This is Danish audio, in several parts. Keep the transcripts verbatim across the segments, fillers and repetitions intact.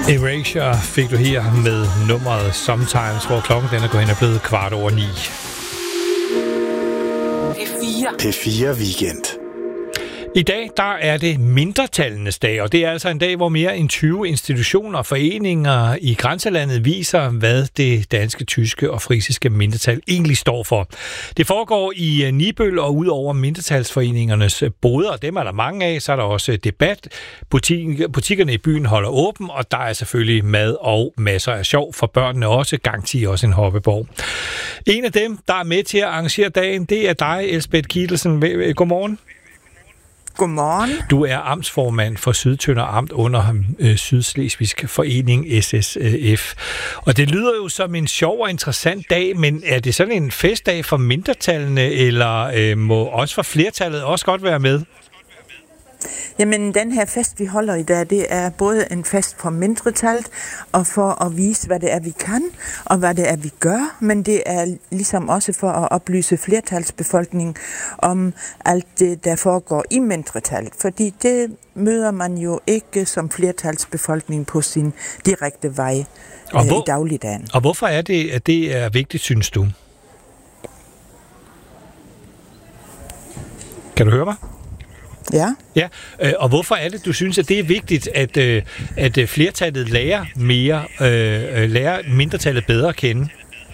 Erasure fik du her med nummeret Sometimes, hvor klokken den er gået hen og blevet kvart over ni. P fire Weekend. I dag der er det mindretallenes dag, og det er altså en dag, hvor mere end tyve institutioner og foreninger i grænselandet viser, hvad det danske, tyske og frisiske mindretal egentlig står for. Det foregår i Nibøl, og ud over mindretalsforeningernes boder, dem er der mange af, så er der også debat. Butik- butikkerne i byen holder åben, og der er selvfølgelig mad og masser af sjov for børnene også, garanti også en hoppeborg. En af dem, der er med til at arrangere dagen, det er dig, Elsebeth Kiedelsen. Godmorgen. Godmorgen. Du er amtsformand for Sydtønder Amt under øh, Sydslesvigsk Forening S S F. Og det lyder jo som en sjov og interessant dag, men er det sådan en festdag for mindretallene, eller øh, må også for flertallet også godt være med? Jamen, den her fest, vi holder i dag, det er både en fest for mindretallet, og for at vise, hvad det er, vi kan, og hvad det er, vi gør, men det er ligesom også for at oplyse flertalsbefolkningen om alt det, der foregår i mindretallet, fordi det møder man jo ikke som flertalsbefolkning på sin direkte vej og hvor, øh, i dagligdagen. Og hvorfor er det, at det er vigtigt, synes du? Kan du høre mig? Ja. Ja, og hvorfor er det, du synes, at det er vigtigt, at, at flertallet lærer mere, lærer mindretallet bedre at kende?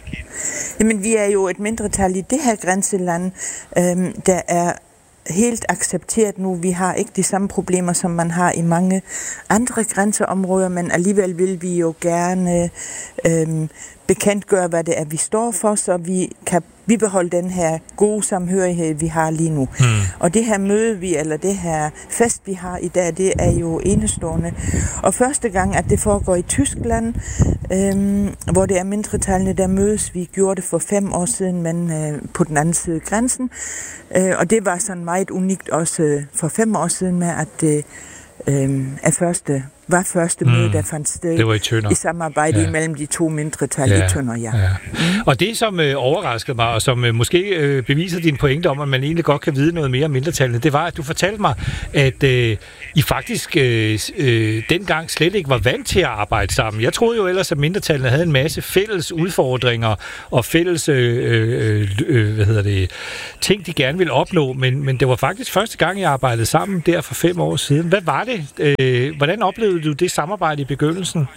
Jamen, vi er jo et mindretal i det her grænseland, øhm, der er helt accepteret nu. Vi har ikke de samme problemer, som man har i mange andre grænseområder, men alligevel vil vi jo gerne øhm, bekendtgøre, hvad det er, vi står for, så vi kan bibeholde den her gode samhørighed, vi har lige nu. Mm. Og det her møde, vi, eller det her fest, vi har i dag, det er jo enestående. Og første gang, at det foregår i Tyskland, øhm, hvor det er mindretallene, der mødes. Vi gjorde det for fem år siden, men øh, på den anden side af grænsen. Øh, og det var sådan meget unikt også øh, for fem år siden med, at det øh, er første var første møde, mm. der fandt sted i, i samarbejde ja. imellem de to mindretal ja. i Tønder, ja. ja. Mm. Og det, som øh, overraskede mig, og som øh, måske øh, beviser din pointe om, at man egentlig godt kan vide noget mere om mindretallene, det var, at du fortalte mig, at øh, I faktisk øh, øh, dengang slet ikke var vant til at arbejde sammen. Jeg troede jo ellers, at mindretallene havde en masse fælles udfordringer og fælles øh, øh, hvad hedder det, ting, de gerne ville opnå, men, men det var faktisk første gang, jeg arbejdede sammen der for fem år siden. Hvad var det? Øh, hvordan oplevede du det samarbejde i begyndelsen?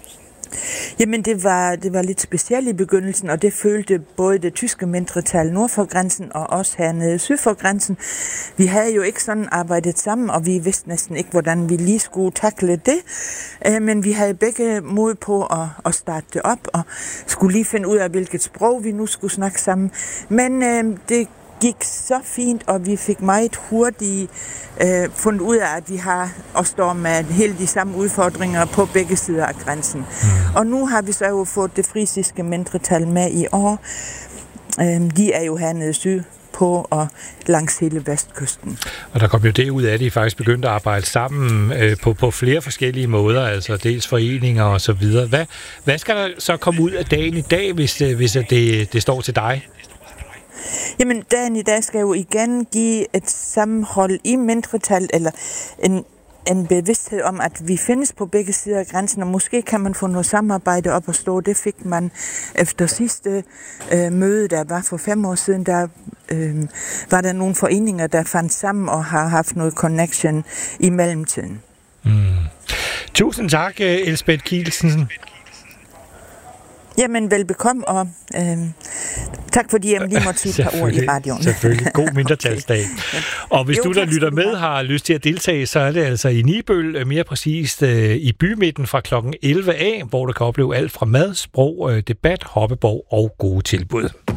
Jamen, det var, det var lidt specielt i begyndelsen, og det følte både det tyske mindretal nord for grænsen og os hernede syd for grænsen. Vi havde jo ikke sådan arbejdet sammen, og vi vidste næsten ikke, hvordan vi lige skulle takle det. Men vi havde begge mod på at, at starte det op, og skulle lige finde ud af, hvilket sprog vi nu skulle snakke sammen. Men øh, det gik så fint, og vi fik meget hurtigt øh, fundet ud af, at vi har og står med hele de samme udfordringer på begge sider af grænsen. Mm. Og nu har vi så jo fået det frisiske mindretal med i år. Øh, de er jo hernede syd på og langs hele vestkysten. Og der kom jo det ud af, at I faktisk begyndte at arbejde sammen øh, på, på flere forskellige måder, altså dels foreninger og så videre. Hvad, hvad skal der så komme ud af dagen i dag, hvis, hvis det, det står til dig? Jamen, dagen i dag skal jo igen give et sammenhold i mindretal, eller en, en bevidsthed om, at vi findes på begge sider af grænsen, og måske kan man få noget samarbejde op at stå. Det fik man efter sidste øh, møde, der var for fem år siden, der øh, var der nogle foreninger, der fandt sammen og har haft noget connection i mellemtiden. Mm. Tusind tak, Elsebeth Kiedelsen. Jamen, velbekomme, og øh, tak fordi jeg lige måtte sige et par ord i radioen. Selvfølgelig. God mindretalsdag. Okay. Og hvis jo, du, der lytter med, har lyst til at deltage, så er det altså i Nibøl, mere præcist øh, i bymidten fra klokken elleve af, hvor du kan opleve alt fra mad, sprog, øh, debat, hoppeborg og gode tilbud.